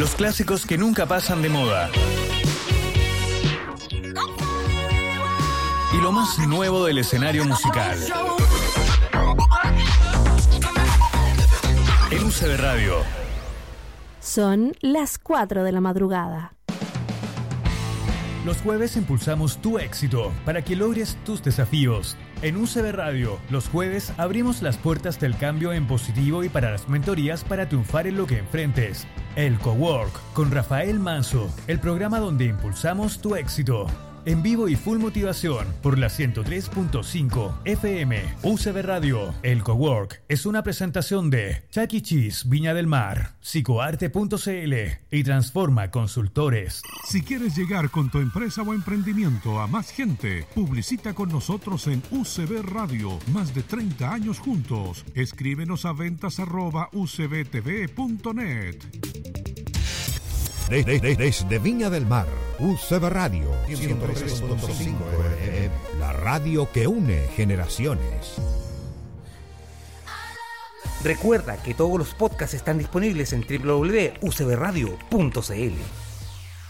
Los clásicos que nunca pasan de moda. Y lo más nuevo del escenario musical. En UCB Radio. Son las 4 de la madrugada. Los jueves impulsamos tu éxito para que logres tus desafíos. En UCB Radio, los jueves abrimos las puertas del cambio en positivo y para las mentorías para triunfar en lo que enfrentes. El Cowork con Rafael Manso, el programa donde impulsamos tu éxito. En vivo y full motivación por la 103.5 FM. UCB Radio. El Cowork es una presentación de Chuck E. Cheese Viña del Mar, psicoarte.cl y Transforma Consultores. Si quieres llegar con tu empresa o emprendimiento a más gente, publicita con nosotros en UCB Radio. Más de 30 años juntos. Escríbenos a ventas@ucbtv.net. Desde Viña del Mar, UCB Radio 103.5 FM, la radio que une generaciones. Recuerda que todos los podcasts están disponibles en www.ucbradio.cl.